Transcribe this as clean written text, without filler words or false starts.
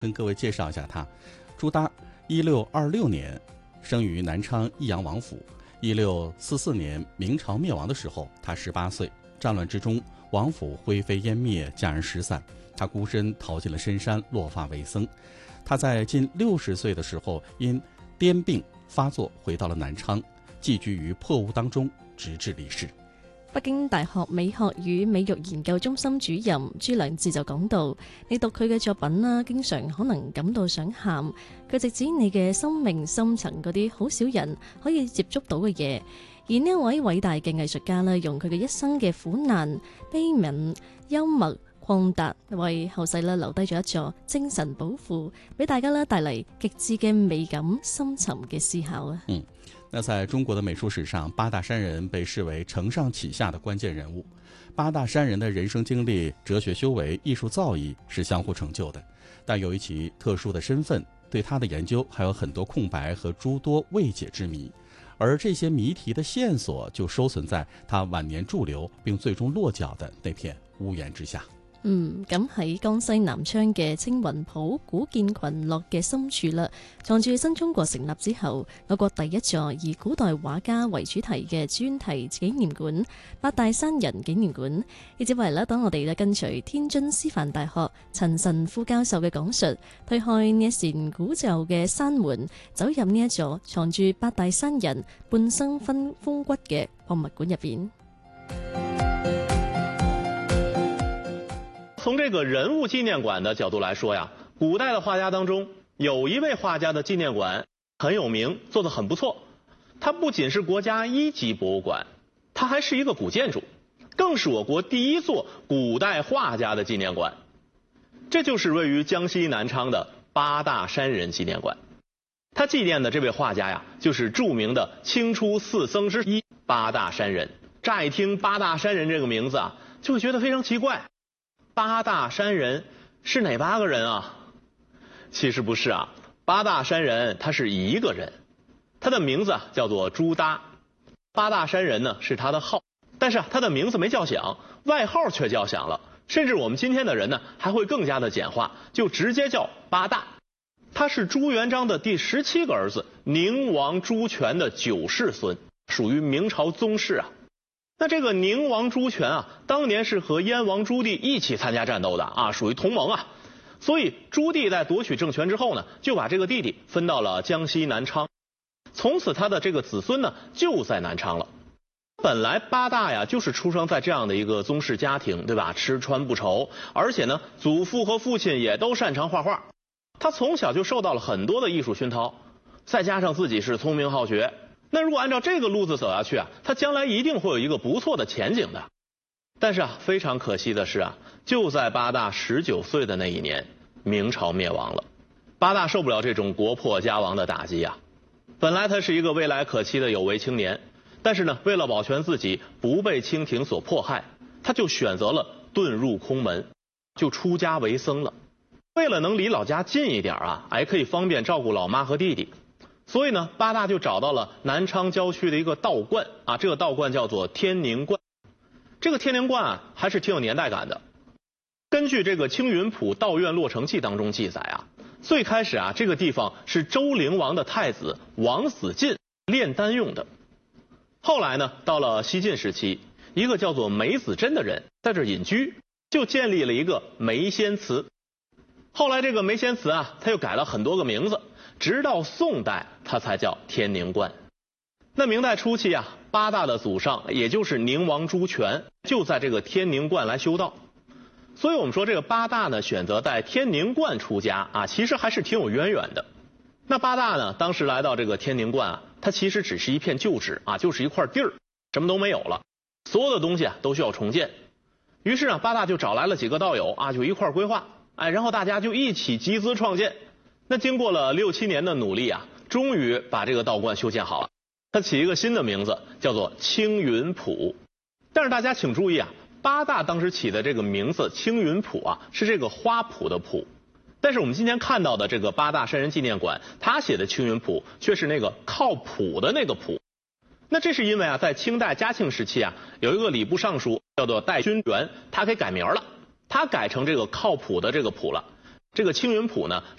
跟各位介绍一下他。朱耷，1626年生于南昌益阳王府。1644年明朝灭亡的时候，他18岁。战乱之中，王府灰飞烟灭，家人失散，他孤身逃进了深山，落发为僧。他在近60岁的时候，因癫病发作，回到了南昌，寄居于破屋当中，直至离世。 北京大學美學與美育研究中心主任朱良智就講到，你讀佢嘅作品啦，經常可能感到想喊。佢直指你嘅生命深層嗰啲好少人可以接觸到嘅嘢。而呢一位偉大嘅藝術家呢，用佢嘅一生嘅苦難、悲憫、幽默、曠達，為後世呢留低咗一座精神寶庫，俾大家呢帶嚟極致嘅美感、深沉嘅思考啊。 那在中国的美术史上，八大山人被视为承上启下的关键人物。八大山人的人生经历、哲学修为、艺术造诣是相互成就的，但由于其特殊的身份，对他的研究还有很多空白和诸多未解之谜，而这些谜题的线索就收存在他晚年驻留并最終落腳的那片屋檐之下。 咁喺江西南昌嘅青雲浦古建群落嘅深處啦，藏住新中國成立之後，我國第一座以古代畫家為主題嘅專題紀念館——八大山人紀念館。亦只為啦，當我哋咧跟隨天津師範大學陳晨副教授嘅講述，推開呢一扇古舊嘅山門，走入呢一座藏住八大山人半生風骨嘅博物館入邊。 从这个人物纪念馆的角度来说呀，古代的画家当中有一位画家的纪念馆很有名，做得很不错。它不仅是国家1级博物馆，它还是一个古建筑，更是我国第一座古代画家的纪念馆。这就是位于江西南昌的八大山人纪念馆。他纪念的这位画家呀，就是著名的清初4僧之一八大山人。乍一听八大山人这个名字啊，就会觉得非常奇怪。八大山人是哪8个人啊？其实不是啊，八大山人他是一个人，他的名字叫做朱耷。八大山人呢是他的号，但是他的名字没叫响，外号却叫响了。甚至我们今天的人呢还会更加的简化，就直接叫八大。他是朱元璋的第17个儿子，宁王朱权的9世孙，属于明朝宗室啊。那这个宁王朱权啊，当年是和燕王朱棣一起参加战斗的啊，属于同盟啊。所以朱棣在夺取政权之后呢，就把这个弟弟分到了江西南昌，从此他的这个子孙呢就在南昌了。本来八大呀就是出生在这样的一个宗室家庭，对吧？吃穿不愁，而且呢祖父和父亲也都擅长画画，他从小就受到了很多的艺术熏陶，再加上自己是聪明好学。那如果按照这个路子走下去啊，他将来一定会有一个不错的前景的。但是啊，非常可惜的是啊，就在八大19岁的那一年，明朝灭亡了。八大受不了这种国破家亡的打击啊。本来他是一个未来可期的有为青年，但是呢，为了保全自己不被清廷所迫害，他就选择了遁入空门，就出家为僧了。为了能离老家近一点啊，还可以方便照顾老妈和弟弟。所以呢，八大就找到了南昌郊区的一个道观啊，这个道观叫做天宁观。这个天宁观啊，还是挺有年代感的。根据这个《青云谱道院落成记》当中记载啊，最开始啊，这个地方是周灵王的太子王子晋炼丹用的。后来呢，到了西晋时期，一个叫做梅子真的人在这隐居，就建立了一个梅仙祠。后来这个梅仙祠啊，他又改了很多个名字。直到宋代，它才叫天宁观。那明代初期啊，八大的祖上也就是宁王朱权，就在这个天宁观来修道。所以我们说这个八大呢，选择在天宁观出家啊，其实还是挺有渊源的。那八大呢，当时来到这个天宁观啊，它其实只是一片旧址啊，就是一块地儿，什么都没有了，所有的东西啊都需要重建。于是啊，八大就找来了几个道友啊，就一块规划，然后大家就一起集资创建。那经过了6、7年的努力啊，终于把这个道观修建好了。他起一个新的名字，叫做青云谱。但是大家请注意啊，八大当时起的这个名字青云谱啊，是这个花圃的圃。但是我们今天看到的这个八大山人纪念馆，他写的青云谱却是那个靠谱的那个谱。那这是因为啊，在清代嘉庆时期啊，有一个礼部尚书叫做戴勋元，他给改名了，他改成这个靠谱的这个谱了。 这个青云谱呢